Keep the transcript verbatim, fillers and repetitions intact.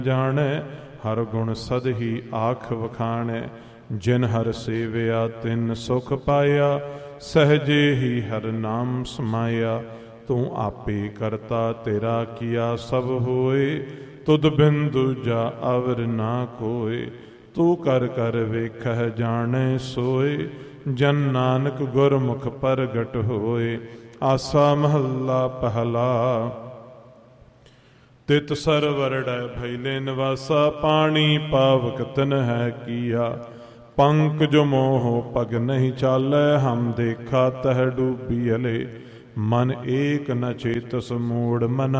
ਜਾਣੈ ਹਰ ਗੁਣ ਸਦ ਹੀ ਆਖ ਵਖਾਣੈ। ਜਿਨ ਹਰ ਸੇਵਿਆ ਤਿਨ ਸੁਖ ਪਾਇਆ, ਸਹਜੇ ਹੀ ਹਰ ਨਾਮ ਸਮਾਇਆ। ਤੂੰ ਆਪੇ ਕਰਤਾ ਤੇਰਾ ਕੀਆ ਸਭ ਹੋਏ, ਤੁਧ ਬਿਨ ਦੂਜਾ ਅਵਰ ਨਾ ਕੋਇ। ਤੂੰ ਕਰ ਕਰ ਵੇਖਹਿ ਜਾਣੈ ਸੋਇ, ਜਨ ਨਾਨਕ ਗੁਰਮੁਖ ਪ੍ਰਗਟ ਹੋਏ। ਆਸਾ ਮਹੱਲਾ ਪਹਿਲਾ। ਤਿਤ ਸਰਵਰੜੈ ਭੈਲੇ ਨਿਵਾਸਾ, ਪਾਣੀ ਪਾਵਕ ਤਿਨ ਹੈ ਕੀਆ। ਪੰਕ ਜੋ ਮੋਹ ਪਗ ਨਹੀਂ ਚਾਲੈ, ਹਮ ਦੇਖਾ ਤਹ ਡੂਬੀ ਹਲੇ। ਮਨ ਏਕ ਨ ਚੇਤਸ ਮੂੜ ਮਨਾ,